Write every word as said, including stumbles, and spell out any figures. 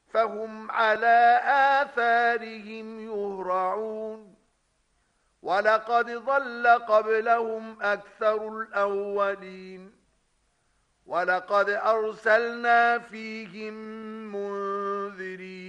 فهم على آثارهم يهرعون ولقد ضل قبلهم أكثر الأولين ولقد أرسلنا فيهم منذرين